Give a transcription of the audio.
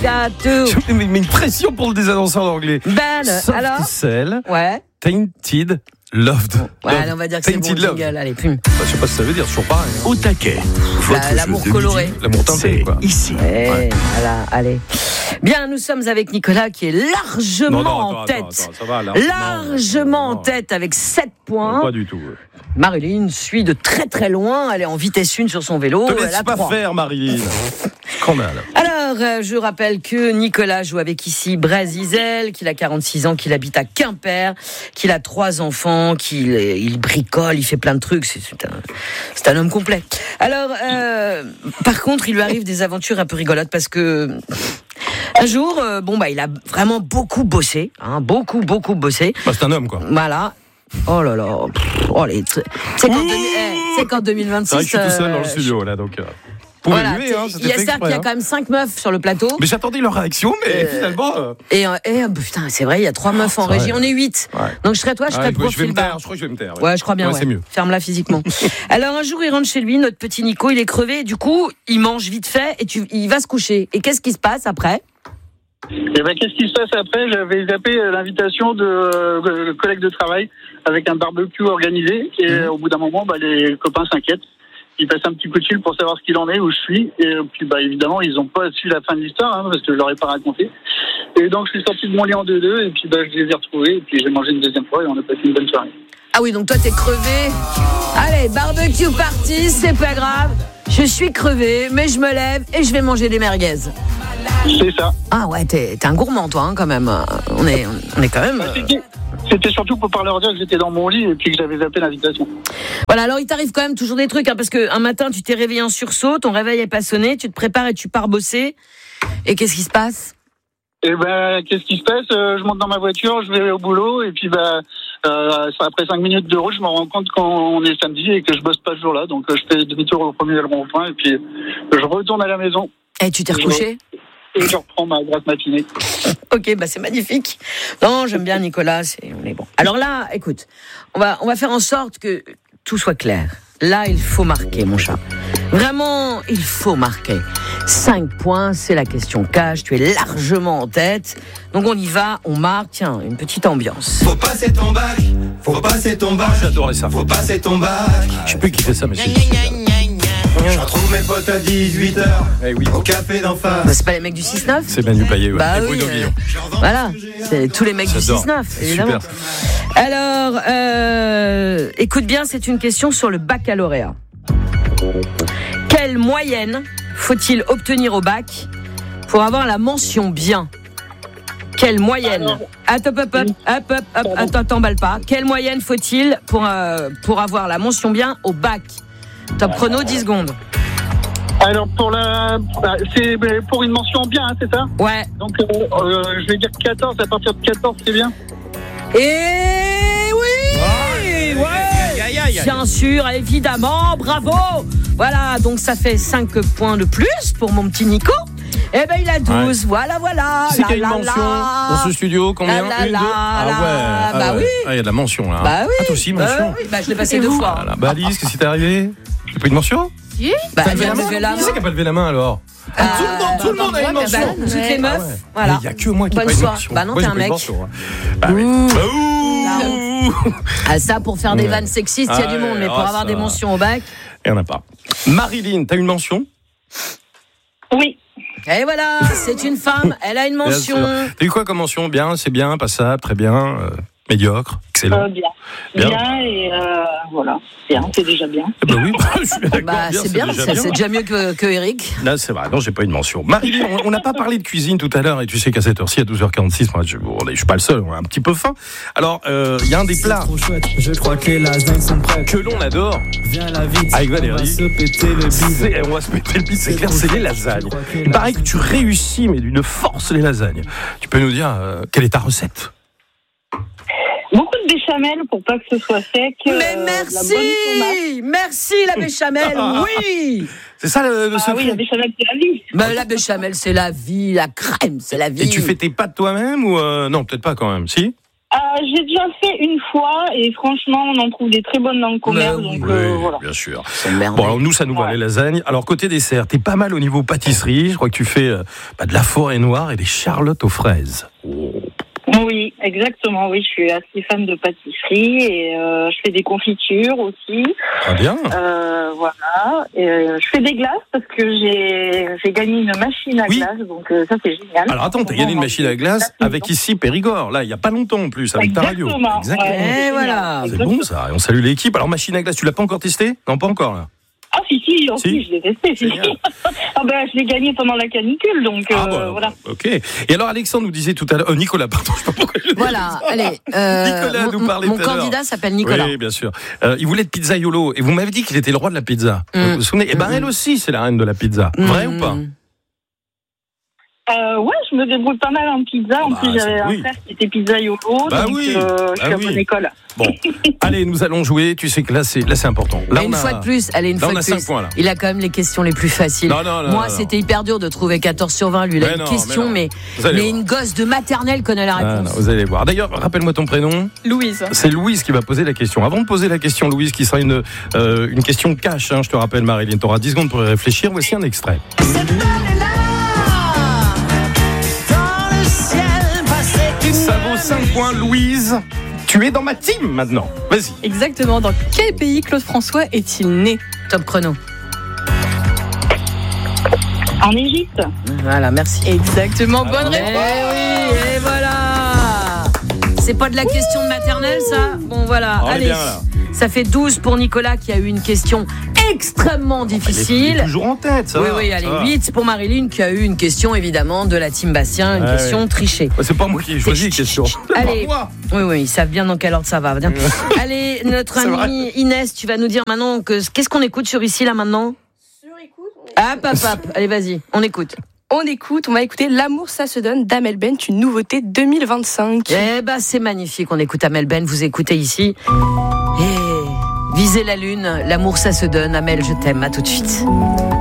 gâteau. Mais une pression pour le désannonceur d'anglais. Ben, alors Softicel, Ouais. Tainted Loved. Ouais, allez, on va dire que c'est bon, Tainted Love. jingle. Allez, plume. Je sais pas ce que ça veut dire, toujours pareil. Hein. Au taquet. L'amour coloré. L'amour teinté, quoi. Ici. Ouais. Voilà, allez. Bien, nous sommes avec Nicolas qui est largement en tête. Attends, ça va, là. Largement en tête avec 7 points. Pas du tout. Marilyn suit de très très loin. Elle est en vitesse 1 sur son vélo. Te Elle laisse a pas 3. faire, Marilyn. Scandale. Alors, je rappelle que Nicolas joue avec ici Brézizel, qu'il a 46 ans, qu'il habite à Quimper, qu'il a 3 enfants, qu'il bricole, il fait plein de trucs. C'est un homme complet. Alors, par contre, il lui arrive des aventures un peu rigolotes parce que un jour, il a vraiment beaucoup bossé, beaucoup bossé. Bah, c'est un homme, quoi. Voilà. Oh là là. C'est qu'en 2026. C'est vrai que je suis tout seul dans le studio, là, donc. Voilà, lui, hein, il y a certes qu'il y a quand même 5 meufs sur le plateau. Mais j'attendais leur réaction, mais finalement. Et putain, c'est vrai, il y a 3 meufs en régie. Ouais. On est 8. Ouais. Donc je serais toi, je serais Je vais profil me bas. taire, je crois que je vais me taire. Ouais, je crois bien. Ouais, c'est mieux. Ferme-la physiquement. Alors un jour, il rentre chez lui, notre petit Nico, il est crevé. Et du coup, il mange vite fait et il va se coucher. Et qu'est-ce qui se passe après ? Et ben, qu'est-ce qui se passe après ? J'avais zappé l'invitation de collègues de travail avec un barbecue organisé. Et au bout d'un moment, les copains s'inquiètent. Ils passent un petit coup de fil pour savoir ce qu'il en est, où je suis. Et puis, évidemment, ils n'ont pas su la fin de l'histoire, parce que je leur ai pas raconté. Et donc, je suis sorti de mon lit en 2-2. Et puis, je les ai retrouvés. Et puis, j'ai mangé une deuxième fois et on a passé une bonne soirée. Ah oui, donc toi, t'es crevé. Allez, barbecue party, c'est pas grave. Je suis crevé, mais je me lève et je vais manger des merguez. C'est ça. Ah ouais, t'es un gourmand, toi, quand même. On est quand même... C'était surtout pour leur dire que j'étais dans mon lit et puis que j'avais zappé l'invitation. Voilà, alors il t'arrive quand même toujours des trucs, parce qu'un matin, tu t'es réveillé en sursaut, ton réveil est pas sonné, tu te prépares et tu pars bosser. Et qu'est-ce qui se passe ? Et qu'est-ce qui se passe ? Je monte dans ma voiture, je vais au boulot et puis après 5 minutes de route, je me rends compte qu'on est samedi et que je bosse pas ce jour-là. Donc je fais demi-tour au premier rond-point et puis je retourne à la maison. Et tu t'es recouché ? Et je reprends ma grasse matinée. Ok, c'est magnifique. Non, j'aime bien Nicolas, on est bon. Alors là, écoute, on va faire en sorte que tout soit clair. Là, il faut marquer, mon chat. Vraiment, il faut marquer. 5 points, c'est la question cash. Tu es largement en tête. Donc on y va, on marque. Tiens, une petite ambiance. Faut passer ton bac, faut passer ton bac. J'adorais ça. Faut passer ton bac. Je sais plus qui fait ça, mais c'est. Je retrouve mes potes à 18h. Eh oui. Au café d'en face. C'est pas les mecs du 6-9 ? C'est Manu Payet, ouais. Bah Et oui, Bruno Guillon. voilà, c'est tous les mecs J'adore. du 6-9, évidemment. Super. Alors, écoute bien, c'est une question sur le baccalauréat. Quelle moyenne faut-il obtenir au bac pour avoir la mention bien ? Quelle moyenne ? Attends, t'emballe pas. Quelle moyenne faut-il pour avoir la mention bien au bac ? Top chrono, 10 secondes. Alors c'est pour une mention bien, c'est ça ? Ouais. Donc je vais dire 14, à partir de 14 c'est bien. Et oui, ouais, bien sûr, évidemment, bravo. Voilà, donc ça fait 5 points de plus pour mon petit Nico. Eh ben il a 12, ouais. voilà. Qui c'est qui a une mention dans ce studio ? Combien ? Une, deux ? Bah oui. Ah, il y a de la mention, là. Bah oui. Ah, toi aussi, mention. Oui, je l'ai passé 2 fois. Voilà. Alice, qu'est-ce qui t'est arrivé ? T'as pas une mention ? Si. Elle vient de lever la main. Qui c'est qui a pas levé la main, alors ? Tout le monde a une mention. Toutes les meufs, ouais. voilà. Il n'y a que moi qui n'ai Bonne pas une soirée. mention. Bah non, Moi, t'es j'ai un pas une mec. mention, hein. Ah, ça, pour faire des vannes sexistes, il y a du monde, mais pour avoir des mentions au bac. Il n'y en a pas. Marilyn, t'as une mention ? Oui. Et voilà, c'est une femme, elle a une mention. T'as eu quoi comme mention ? Bien, c'est bien, passable, très bien, médiocre, excellent. Bien et voilà, bien, c'est déjà bien. Bah oui, je suis d'accord. C'est bien, c'est déjà mieux que Eric. Là, c'est vrai, non, j'ai pas une mention. Marilyn, on n'a pas parlé de cuisine tout à l'heure, et tu sais qu'à cette heure-ci, à 12h46, moi, je suis pas le seul, on a un petit peu faim. Alors, il y a un des plats Je crois que les lasagnes sont prêtes. que l'on adore, Viens la vite, avec on va Valérie, se péter le bide. on va se péter le bide, c'est clair, c'est les lasagnes. Il paraît que tu réussis, mais d'une force, les lasagnes. Tu peux nous dire quelle est ta recette ? Beaucoup de béchamel pour pas que ce soit sec. Mais merci la béchamel, oui. C'est ça le secret ? Oui, la béchamel, c'est la vie. Mais la béchamel, c'est la vie, la crème, c'est la vie. Et tu fais tes pâtes toi-même ou non, peut-être pas quand même, si ? J'ai déjà fait une fois et franchement, on en trouve des très bonnes dans le commerce. Donc voilà. Bien sûr. Bon, alors nous, ça nous va les lasagnes. Alors côté dessert, t'es pas mal au niveau pâtisserie. Je crois que tu fais de la forêt noire et des charlottes aux fraises. Oui, exactement. Oui, je suis assez fan de pâtisserie et je fais des confitures aussi. Très bien. Voilà. Et, je fais des glaces parce que j'ai gagné une machine à glace, donc ça c'est génial. Alors attends, t'as gagné une machine à glace avec ici Périgord, là, il y a pas longtemps en plus, avec ta radio. Exactement. Et voilà. C'est bon ça. Et on salue l'équipe. Alors machine à glace, tu l'as pas encore testée ? Non, pas encore là. Ah si, je l'ai testé. Je l'ai gagné pendant la canicule, donc voilà. Ok. Et alors Alexandre nous disait tout à l'heure, Nicolas, pardon, je sais pas pourquoi je dis Voilà, allez. Nicolas nous parlait mon tout à l'heure. candidat s'appelle Nicolas. Oui, bien sûr. Il voulait être pizzaiolo et vous m'avez dit qu'il était le roi de la pizza. Vous vous souvenez ? Eh ben elle aussi, c'est la reine de la pizza. Vrai ou pas ? Ouais, je me débrouille pas mal en pizza. En plus, j'avais un frère qui était pizzaiolo, donc je suis à bonne école. Bon, allez, nous allons jouer. Tu sais que là, c'est important. Là, une fois de plus, allez, une fois de plus. 5 points, là. Il a quand même les questions les plus faciles. Moi, c'était hyper dur de trouver 14 sur 20. Lui, il a une question, mais une gosse de maternelle connaît la réponse. Vous allez voir. D'ailleurs, rappelle-moi ton prénom. Louise. C'est Louise qui va poser la question. Avant de poser la question, Louise, qui sera une question cash, je te rappelle, Marilyn, tu auras 10 secondes pour y réfléchir. Voici un extrait. Ça vaut 5 points, Louise. Tu es dans ma team maintenant. Vas-y. Exactement. Dans quel pays Claude François est-il né ? Top chrono. En Égypte. Voilà, merci. Exactement, bonne réponse. Oui, et voilà. C'est pas de la question de maternelle, ça ? Bon, voilà. Allez. Bien, là. Ça fait 12 pour Nicolas qui a eu une question extrêmement difficile. Il est toujours en tête, ça. Oui, allez, 8 pour Marilyn qui a eu une question évidemment de la team Bastien, une question trichée. C'est pas moi qui ai choisi les questions. Allez, oui, ils savent bien dans quel ordre ça va. Allez, notre amie Inès, tu vas nous dire maintenant qu'est-ce qu'on écoute sur ici là maintenant ? Sur écoute. Allez, vas-y, on écoute. On va écouter L'amour ça se donne d'Amel Bent, une nouveauté 2025. Eh ben c'est magnifique, on écoute Amel Bent, vous écoutez ici. Et visez la lune, l'amour ça se donne, Amel je t'aime, à tout de suite.